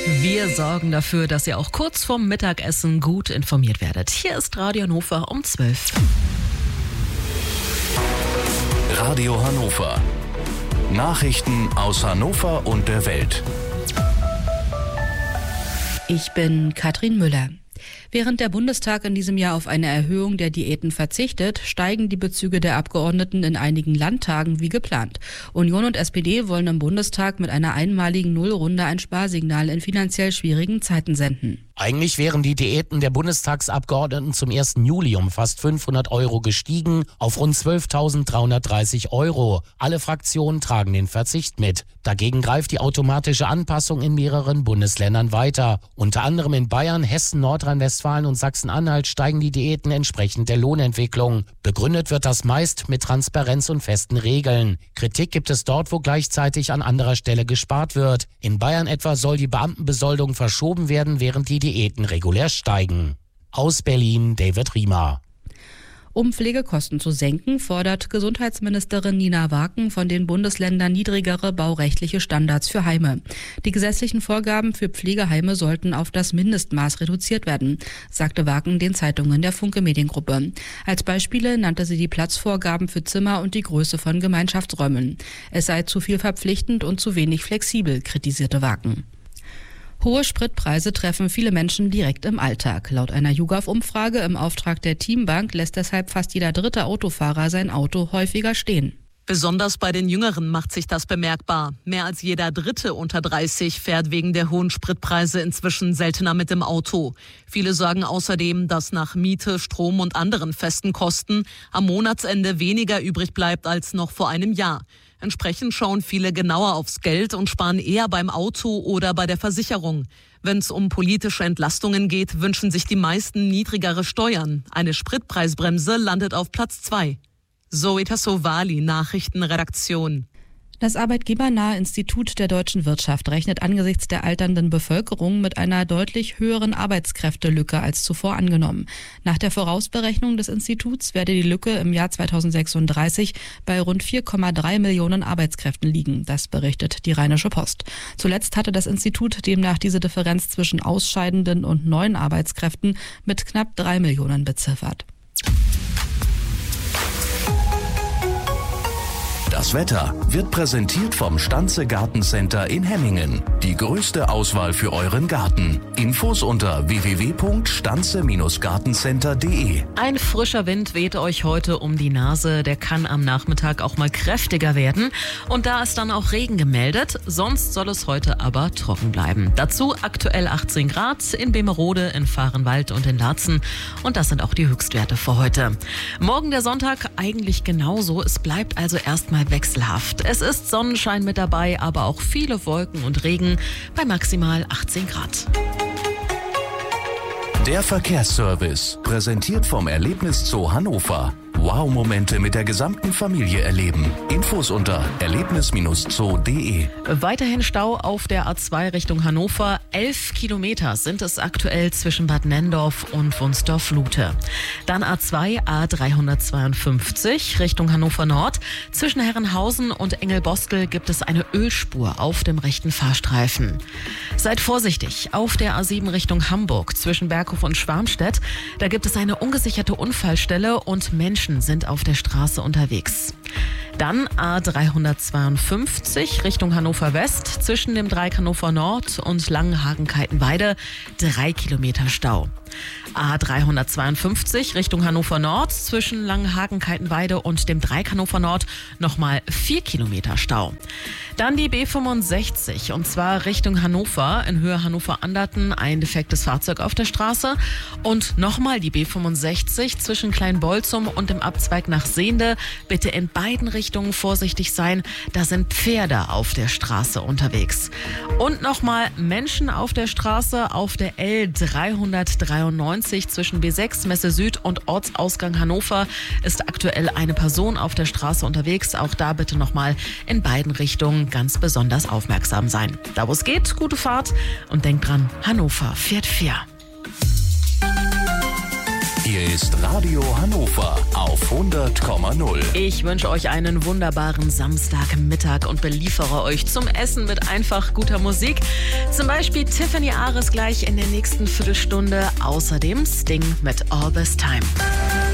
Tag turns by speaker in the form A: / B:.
A: Wir sorgen dafür, dass ihr auch kurz vorm Mittagessen gut informiert werdet. Hier ist Radio Hannover um 12.
B: Radio Hannover. Nachrichten aus Hannover und der Welt.
C: Ich bin Katrin Müller. Während der Bundestag in diesem Jahr auf eine Erhöhung der Diäten verzichtet, steigen die Bezüge der Abgeordneten in einigen Landtagen wie geplant. Union und SPD wollen im Bundestag mit einer einmaligen Nullrunde ein Sparsignal in finanziell schwierigen Zeiten senden.
D: Eigentlich wären die Diäten der Bundestagsabgeordneten zum 1. Juli um fast 500 € gestiegen auf rund 12.330 €. Alle Fraktionen tragen den Verzicht mit. Dagegen greift die automatische Anpassung in mehreren Bundesländern weiter. Unter anderem in Bayern, Hessen, Nordrhein-Westfalen und Sachsen-Anhalt steigen die Diäten entsprechend der Lohnentwicklung. Begründet wird das meist mit Transparenz und festen Regeln. Kritik gibt es dort, wo gleichzeitig an anderer Stelle gespart wird. In Bayern etwa soll die Beamtenbesoldung verschoben werden, während die Diäten regulär steigen. Aus Berlin, David Riemer.
C: Um Pflegekosten zu senken, fordert Gesundheitsministerin Nina Waken von den Bundesländern niedrigere baurechtliche Standards für Heime. Die gesetzlichen Vorgaben für Pflegeheime sollten auf das Mindestmaß reduziert werden, sagte Waken den Zeitungen der Funke Mediengruppe. Als Beispiele nannte sie die Platzvorgaben für Zimmer und die Größe von Gemeinschaftsräumen. Es sei zu viel verpflichtend und zu wenig flexibel, kritisierte Waken. Hohe Spritpreise treffen viele Menschen direkt im Alltag. Laut einer YouGov-Umfrage im Auftrag der Teambank lässt deshalb fast jeder dritte Autofahrer sein Auto häufiger stehen.
A: Besonders bei den Jüngeren macht sich das bemerkbar. Mehr als jeder Dritte unter 30 fährt wegen der hohen Spritpreise inzwischen seltener mit dem Auto. Viele sagen außerdem, dass nach Miete, Strom und anderen festen Kosten am Monatsende weniger übrig bleibt als noch vor einem Jahr. Entsprechend schauen viele genauer aufs Geld und sparen eher beim Auto oder bei der Versicherung. Wenn es um politische Entlastungen geht, wünschen sich die meisten niedrigere Steuern. Eine Spritpreisbremse landet auf Platz 2. Zoe Tassovali, Nachrichtenredaktion.
C: Das arbeitgebernahe Institut der deutschen Wirtschaft rechnet angesichts der alternden Bevölkerung mit einer deutlich höheren Arbeitskräftelücke als zuvor angenommen. Nach der Vorausberechnung des Instituts werde die Lücke im Jahr 2036 bei rund 4,3 Millionen Arbeitskräften liegen. Das berichtet die Rheinische Post. Zuletzt hatte das Institut demnach diese Differenz zwischen ausscheidenden und neuen Arbeitskräften mit knapp 3 Millionen beziffert.
B: Das Wetter wird präsentiert vom Stanze Gartencenter in Hemmingen. Die größte Auswahl für euren Garten. Infos unter www.stanze-gartencenter.de.
A: Ein frischer Wind weht euch heute um die Nase. Der kann am Nachmittag auch mal kräftiger werden. Und da ist dann auch Regen gemeldet. Sonst soll es heute aber trocken bleiben. Dazu aktuell 18 Grad in Bemerode, in Vahrenwald und in Laatzen. Und das sind auch die Höchstwerte für heute. Morgen der Sonntag eigentlich genauso. Es bleibt also erstmal wechselhaft. Es ist Sonnenschein mit dabei, aber auch viele Wolken und Regen bei maximal 18 Grad.
B: Der Verkehrsservice, präsentiert vom Erlebniszoo Hannover. Wow-Momente mit der gesamten Familie erleben. Infos unter erlebnis-zoo.de.
A: Weiterhin Stau auf der A2 Richtung Hannover. 11 Kilometer sind es aktuell zwischen Bad Nenndorf und Wunsdorf-Lute. Dann A2 A352 Richtung Hannover Nord. Zwischen Herrenhausen und Engelbostel gibt es eine Ölspur auf dem rechten Fahrstreifen. Seid vorsichtig auf der A7 Richtung Hamburg zwischen Berghof und Schwarmstedt. Da gibt es eine ungesicherte Unfallstelle und Menschen sind auf der Straße unterwegs. Dann A352 Richtung Hannover West zwischen dem Dreieck Hannover Nord und Langenhagen-Kaltenweide 3 Kilometer Stau. A352 Richtung Hannover Nord zwischen Langenhagen-Kaltenweide und dem Dreieck Hannover Nord nochmal 4 Kilometer Stau. Dann die B65 und zwar Richtung Hannover in Höhe Hannover-Anderten ein defektes Fahrzeug auf der Straße und nochmal die B65 zwischen Kleinbolzum und dem Abzweig nach Sehnde. Bitte in beiden Richtungen vorsichtig sein, da sind Pferde auf der Straße unterwegs. Und nochmal Menschen auf der Straße auf der L393 zwischen B6 Messe Süd und Ortsausgang Hannover ist aktuell eine Person auf der Straße unterwegs. Auch da bitte nochmal in beiden Richtungen ganz besonders aufmerksam sein. Da wo es geht, gute Fahrt und denkt dran, Hannover fährt fair.
B: Hier ist Radio Hannover auf 100,0.
A: Ich wünsche euch einen wunderbaren Samstagmittag und beliefere euch zum Essen mit einfach guter Musik. Zum Beispiel Tiffany Ares gleich in der nächsten Viertelstunde. Außerdem Sting mit All This Time.